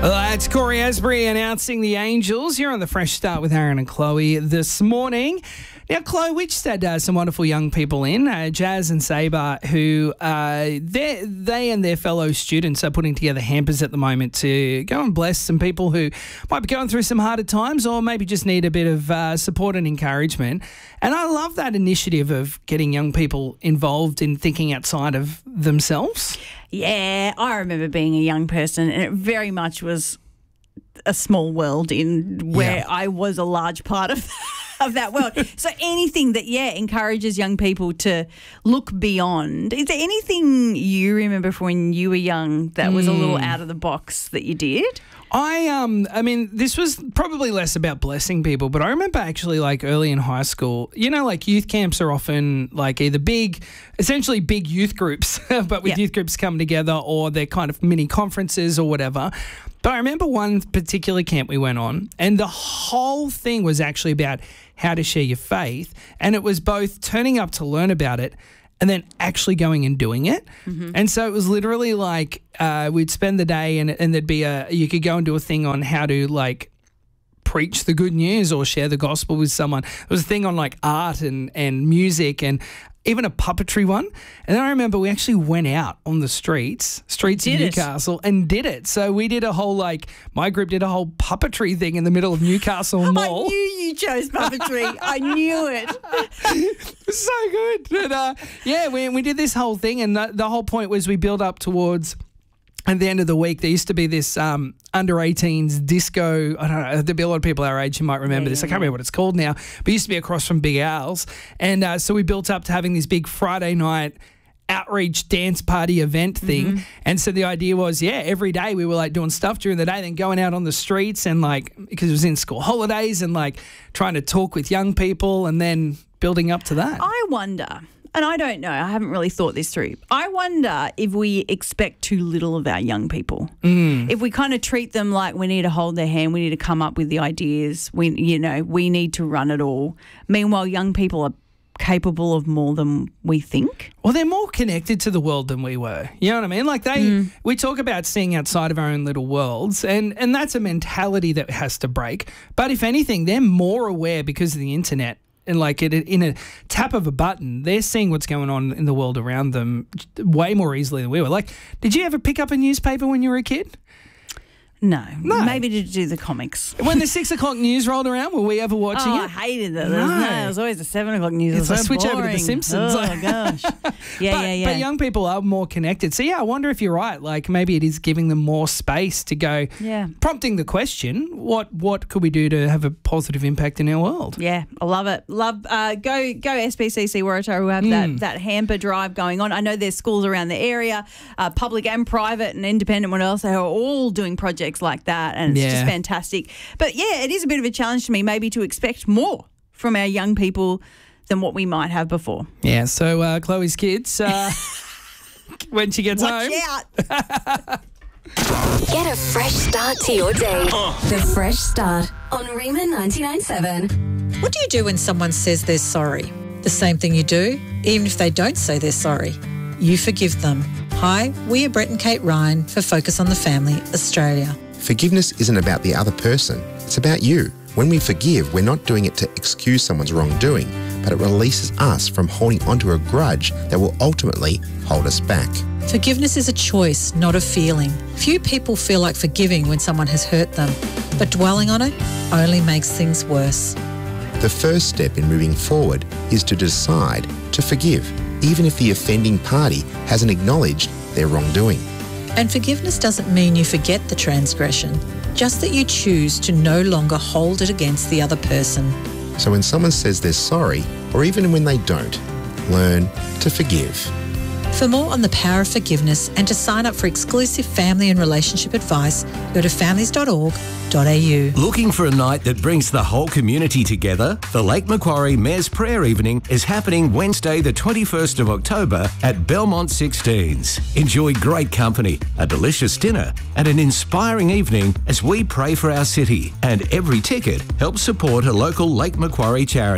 That's Corey Asbury announcing the Angels. You're on the Fresh Start with Aaron and Chloe this morning. Now, Chloe, we just had some wonderful young people in, Jazz and Sabre, who they and their fellow students are putting together hampers at the moment to go and bless some people who might be going through some harder times or maybe just need a bit of support and encouragement. And I love that initiative of getting young people involved in thinking outside of themselves. Yeah, I remember being a young person, and it very much was a small world in where I was a large part of that world. So anything that, encourages young people to look beyond. Is there anything you remember from when you were young that was a little out of the box that you did? I mean, this was probably less about blessing people, but I remember actually like early in high school, like youth camps are often like either essentially big youth groups, but with youth groups coming together, or they're kind of mini conferences or whatever. But I remember one particular camp we went on, and the whole thing was actually about how to share your faith. And it was both turning up to learn about it and then actually going and doing it. Mm-hmm. And so it was literally like we'd spend the day and there'd be you could go and do a thing on how to like preach the good news or share the gospel with someone. There was a thing on like art and music and even a puppetry one. And then I remember we actually went out on the streets of Newcastle and did it. So we did a whole my group did a whole puppetry thing in the middle of Newcastle Mall. I knew you chose puppetry. I knew it. It was so good. And we did this whole thing, and the whole point was we build up towards, at the end of the week, there used to be this under 18s disco. I don't know. There'd be a lot of people our age who might remember this. I can't remember what it's called now, but it used to be across from Big Al's. And so we built up to having this big Friday night outreach dance party event thing. Mm-hmm. And so the idea was, every day we were like doing stuff during the day, then going out on the streets and because it was in school holidays and trying to talk with young people and then building up to that. I wonder, and I don't know, I haven't really thought this through. I wonder if we expect too little of our young people. If we kind of treat them like we need to hold their hand, we need to come up with the ideas, we need to run it all. Meanwhile, young people are capable of more than we think. Well, they're more connected to the world than we were. You know what I mean? We talk about seeing outside of our own little worlds, and that's a mentality that has to break. But if anything, they're more aware because of the internet. And in a tap of a button, they're seeing what's going on in the world around them way more easily than we were. Did you ever pick up a newspaper when you were a kid? No. Maybe to do the comics. When the 6 o'clock news rolled around, were we ever watching it? I hated it. No. It was always the 7 o'clock news. It's like switch boring. over to The Simpsons. Oh, gosh. But young people are more connected. So, I wonder if you're right. Maybe it is giving them more space to go, prompting the question, what could we do to have a positive impact in our world? Yeah, I love it. Love go SPCC Waratah, who have that hamper drive going on. I know there's schools around the area, public and private and independent, what else, they are all doing projects like that, and it's just fantastic. But it is a bit of a challenge to me maybe to expect more from our young people than what we might have before. Yeah, so Chloe's kids, when she gets home. Watch out. Get a fresh start to your day. The Fresh Start on Rima 99.7. What do you do when someone says they're sorry? The same thing you do, even if they don't say they're sorry. You forgive them. Hi, we are Brett and Kate Ryan for Focus on the Family Australia. Forgiveness isn't about the other person, it's about you. When we forgive, we're not doing it to excuse someone's wrongdoing, but it releases us from holding onto a grudge that will ultimately hold us back. Forgiveness is a choice, not a feeling. Few people feel like forgiving when someone has hurt them, but dwelling on it only makes things worse. The first step in moving forward is to decide to forgive, even if the offending party hasn't acknowledged their wrongdoing. And forgiveness doesn't mean you forget the transgression, just that you choose to no longer hold it against the other person. So when someone says they're sorry, or even when they don't, learn to forgive. For more on the power of forgiveness and to sign up for exclusive family and relationship advice, go to families.org.au. Looking for a night that brings the whole community together? The Lake Macquarie Mayor's Prayer Evening is happening Wednesday the 21st of October at Belmont 16s. Enjoy great company, a delicious dinner and an inspiring evening as we pray for our city. And every ticket helps support a local Lake Macquarie charity.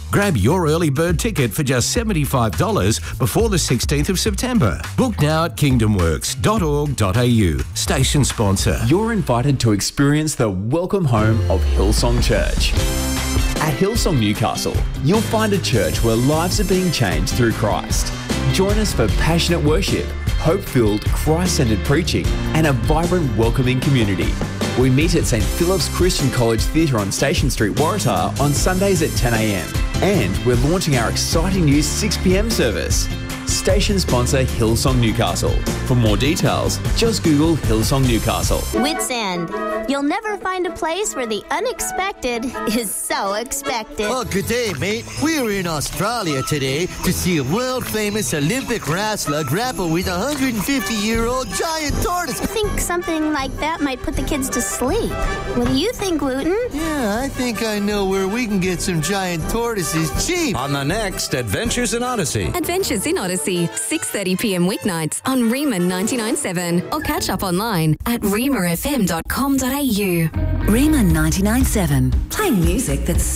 Grab your early bird ticket for just $75 before the 16th of September. Book now at kingdomworks.org.au. Station sponsor. You're invited to experience the welcome home of Hillsong Church. At Hillsong Newcastle, you'll find a church where lives are being changed through Christ. Join us for passionate worship, hope-filled, Christ-centered preaching, and a vibrant, welcoming community. We meet at St Philip's Christian College Theatre on Station Street, Waratah on Sundays at 10 a.m. And we're launching our exciting new 6 p.m. service. Station sponsor Hillsong Newcastle. For more details, just Google Hillsong Newcastle. Wits End. You'll never find a place where the unexpected is so expected. Oh, good day, mate. We're in Australia today to see a world-famous Olympic wrestler grapple with a 150-year-old giant tortoise. I think something like that might put the kids to sleep. What do you think, Wooten? Yeah, I think I know where we can get some giant tortoises cheap. On the next Adventures in Odyssey. Adventures in Odyssey, 6:30 p.m. weeknights on Rima 99.7 or catch up online at rimafm.com.au. Rima 99.7, playing music that's